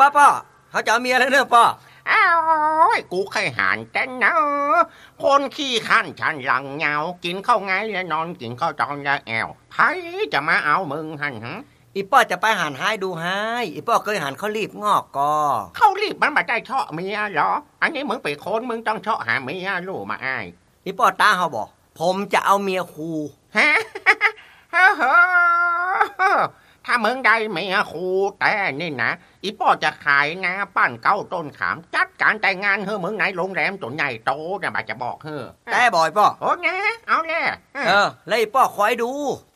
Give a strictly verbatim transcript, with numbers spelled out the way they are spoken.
ป้าป้าเขาจะเอาเมียแล้วเนอะป้าอ้าวกูเคยหันแต่เนาะคนขี้ขันฉันหลังเหงากินข้าวไงแล้วนอนกินข้าวตอนยาแอวใครจะมาเอามึงหันฮะอีป้าจะไปหันให้ดูให้อีป้าเคยหันเขารีบงอกก็เขารีบมันมาได้เชาะเมียเหรออันนี้มึงไปโคนมึงต้องเชาะหาเมียลูกมาอ้ายอีป้าตาเขาบอกผมจะเอาเมียครูฮะเฮ้อถ้ามึงได้เมียครูแต่นี่นะอีป้อจะขายนาปั้นเก้าต้นขามจัดการแต่งงานเฮ้อมึงไหนโรงแรมตัวใหญ่โตนะมาจะบอกเฮ้อแต่บ่อยป้าโอ้ไงเอาแน่เออแล้วอีป้าคอยดู